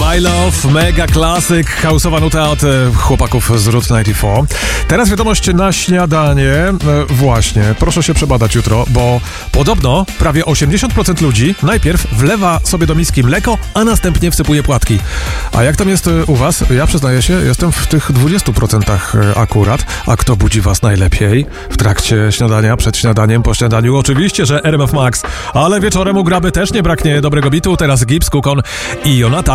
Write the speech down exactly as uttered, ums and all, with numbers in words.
My Love, mega klasyk, house'owa nuta od chłopaków z Route dziewięćdziesiąt cztery. Teraz wiadomość na śniadanie. Właśnie, proszę się przebadać jutro, bo podobno prawie osiemdziesiąt procent ludzi najpierw wlewa sobie do miski mleko, a następnie wsypuje płatki. A jak tam jest u was? Ja przyznaję się, jestem w tych dwudziestu procentach akurat. A kto budzi was najlepiej w trakcie śniadania, przed śniadaniem, po śniadaniu? Oczywiście, że R M F Max, ale wieczorem u Graby też nie braknie dobrego bitu. Teraz Gibbs, Kukon i Jonata.